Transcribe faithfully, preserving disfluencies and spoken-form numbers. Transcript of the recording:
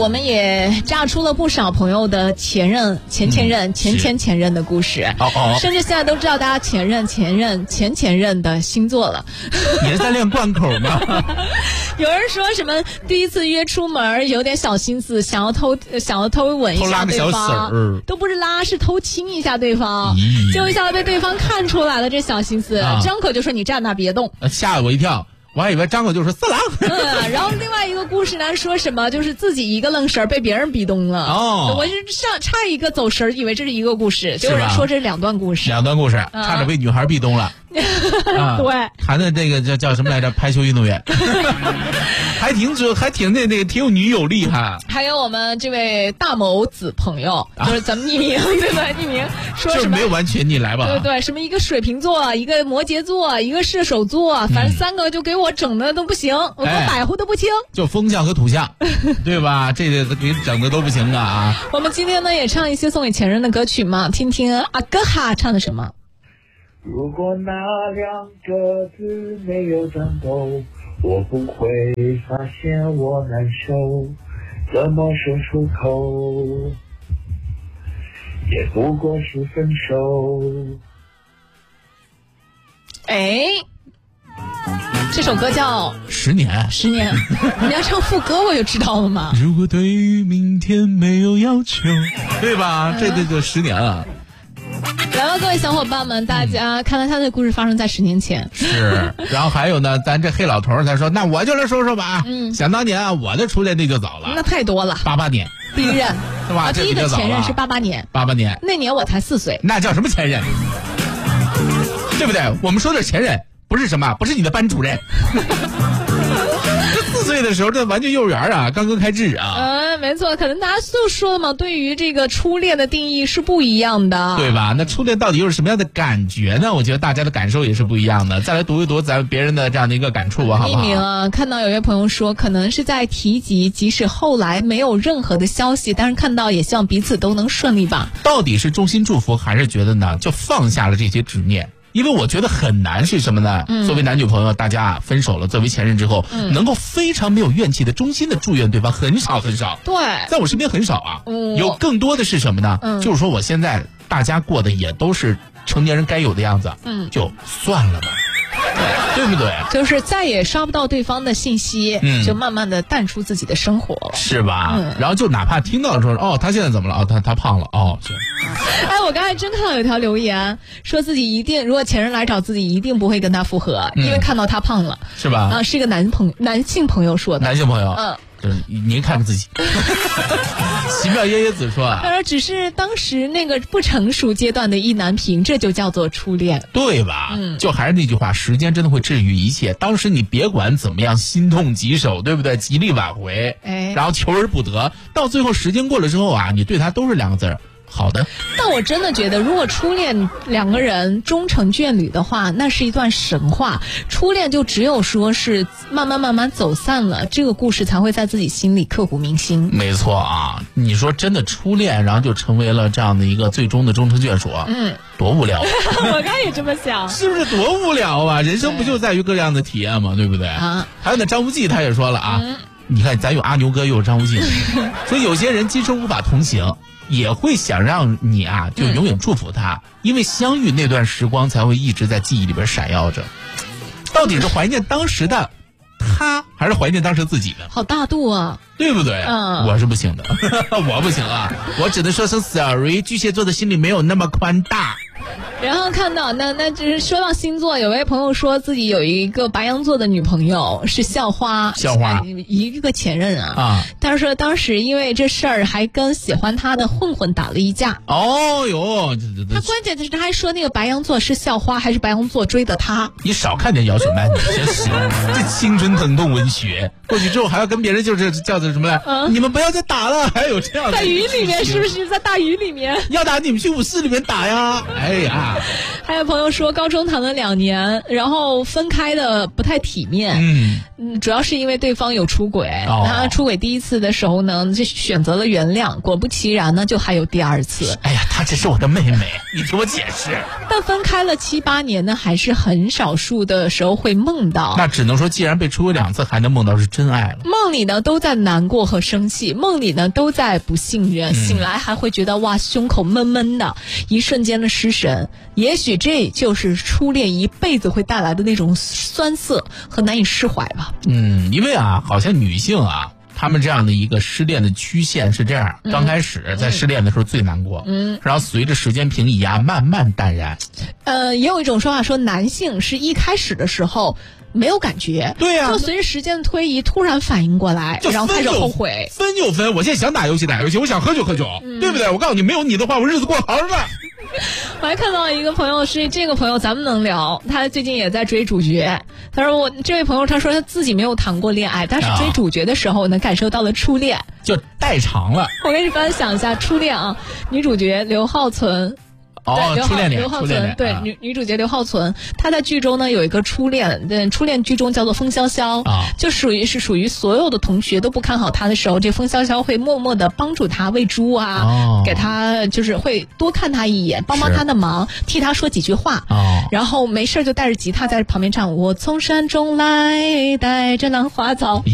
我们也炸出了不少朋友的前任、前前任、嗯、前前前任的故事。 哦哦， 甚至现在都知道大家前任、前任、前前任的星座了。 你是在练贯口吗？ 有人说什么第一次约出门有点小心思，想要偷想要偷吻一下对方， 偷拉个小手儿， 都不是拉，是偷亲一下对方，结果一下被对方看出来了这小心思，啊、张口就说你站那别动， 吓我一跳。我还以为张口就说色狼。 嗯，然后另外一个故事呢，说什么就是自己一个愣神被别人逼动了。哦，我是上差一个走神，以为这是一个故事，结果人说这是两段故事。 两段故事，啊、差点被女孩逼动了。 啊、对， 谈的这个叫叫什么来着？排球运动员，还挺准，还挺那那个挺有女友力哈。 还有我们这位大某子朋友，啊、就是咱们匿名对吧？匿名说什么？ 就是没有完全你来吧？ 对对，什么一个水瓶座，一个摩羯座，一个射手座，反正三个就给我整的都不行，嗯、我给我摆乎都不清。 就风象和土象，对吧？这个给整的都不行啊啊！ 我们今天呢也唱一些送给前任的歌曲嘛，听听阿哥哈唱的什么。 如果那两个字没有战斗，我不会发现我难受，怎么说出口，也不过是分手。 哎，这首歌叫《 十年》， 十年。你要唱副歌我就知道了嘛。 如果对于明天没有要求，对吧？这这就十年了。 来了，各位小伙伴们，大家看来他的故事发生在十年前。 是，然后还有呢，咱这黑老头他说，那我就来说说吧。嗯，想当年啊，我的初恋那就早了， 那太多了。 八八年， 第一任是吧？ 第一个前任是八八年， 八八年那年我才四岁， 那叫什么前任？对不对？我们说的前任不是什么，不是你的班主任。四岁的时候，这完全幼儿园啊，刚刚开智啊。 嗯，没错，可能大家就说了嘛，对于这个初恋的定义是不一样的， 对吧？那初恋到底又是什么样的感觉呢？我觉得大家的感受也是不一样的。再来读一读咱别人的这样的一个感触啊，好不好？ 匿名啊，看到有位朋友说，可能是在提及，即使后来没有任何的消息，但是看到也希望彼此都能顺利吧。 到底是衷心祝福，还是觉得呢，就放下了这些执念？因为我觉得很难是什么呢？嗯、作为男女朋友，大家分手了，作为前任之后，嗯、能够非常没有怨气的、衷心的祝愿对方，很少很少。 对， 在我身边很少啊。 嗯、 有更多的是什么呢？嗯、就是说我现在大家过的也都是成年人该有的样子，嗯，就算了吧。对不对？ 就是再也刷不到对方的信息，嗯，就慢慢的淡出自己的生活， 是吧？嗯，然后就哪怕听到说，哦，他现在怎么了？哦，他他胖了，哦，行。 哎，我刚才真看到有条留言，说自己一定，如果前任来找自己，一定不会跟他复合，嗯、因为看到他胖了， 是吧？ 啊，是一个男朋男性朋友说的， 男性朋友， 嗯。 就是您看看自己。奇妙椰椰子说啊， 他说只是当时那个不成熟阶段的意难平，这就叫做初恋， 对吧？嗯，就还是那句话，时间真的会治愈一切。当时你别管怎么样，心痛棘手，对不对？极力挽回，哎，然后求而不得，到最后时间过了之后啊，你对他都是两个字儿。好的， 但我真的觉得，如果初恋两个人终成眷侣的话，那是一段神话。初恋就只有说是慢慢慢慢走散了，这个故事才会在自己心里刻骨铭心。 没错啊，你说真的初恋，然后就成为了这样的一个最终的终成眷属，嗯，多无聊。 我刚也这么想， 是不是多无聊啊？人生不就在于各样的体验吗？对不对？啊，还有那张无忌他也说了啊，嗯、你看咱有阿牛哥，又有张无忌，说有些人今生无法同行。也会想让你啊，就永远祝福他，嗯、因为相遇那段时光才会一直在记忆里边闪耀着。到底是怀念当时的他，还是怀念当时自己的？ 好大度啊， 对不对？嗯，我是不行的，我不行啊，我只能说声 sorry。巨蟹座的心里没有那么宽大。 然后看到那那就是说到星座，有位朋友说自己有一个白羊座的女朋友是校花， 校花一个前任啊啊！ 他说当时因为这事儿还跟喜欢他的混混打了一架。 哦哟， 他关键就是他还说那个白羊座是校花，还是白羊座追的他。 你少看点姚雪曼，你真是这青春疼痛文学过去之后还要跟别人就是叫做什么来？嗯、你们不要再打了，还有这样的在雨里面是不是在大雨里面？ 要打你们去舞室里面打呀！哎呀。 还有朋友说高中谈了两年，然后分开的不太体面，嗯嗯，主要是因为对方有出轨，哦、他出轨第一次的时候呢，就选择了原谅，果不其然呢，就还有第二次。 哎呀，她只是我的妹妹，你听我解释。 但分开了七八年呢，还是很少数的时候会梦到。 那只能说，既然被出轨两次，还能梦到是真爱了。 梦里呢都在难过和生气，梦里呢都在不信任，醒来还会觉得哇胸口闷闷的，一瞬间的失神。也许这就是初恋一辈子会带来的那种酸涩和难以释怀吧。 嗯，因为啊，好像女性啊，她们这样的一个失恋的曲线是这样，嗯、刚开始在失恋的时候最难过，嗯，然后随着时间平移啊，慢慢淡然。 呃，也有一种说法说，男性是一开始的时候没有感觉， 对呀、啊， 就随着时间的推移，突然反应过来，然后开始后悔。 分就分，我现在想打游戏打游戏，我想喝酒喝酒，嗯、对不对？我告诉你，没有你的话，我日子过好着呢。 我还看到一个朋友，是这个朋友咱们能聊，他最近也在追主角。他说我这位朋友，他说他自己没有谈过恋爱，但是追主角的时候呢，感受到了初恋， 就代偿了。 我给你分享一下初恋啊，女主角刘浩存。 哦，初恋刘浩存对、啊、女女主角刘浩存，她在剧中呢有一个初恋，对，初恋剧中叫做风潇潇啊，就属于是属于所有的同学都不看好她的时候，这风潇潇会默默的帮助她喂猪啊，哦、给她就是会多看她一眼，帮帮她的忙，替她说几句话，哦、然后没事就带着吉他在旁边唱，我从山中来，带着兰花草。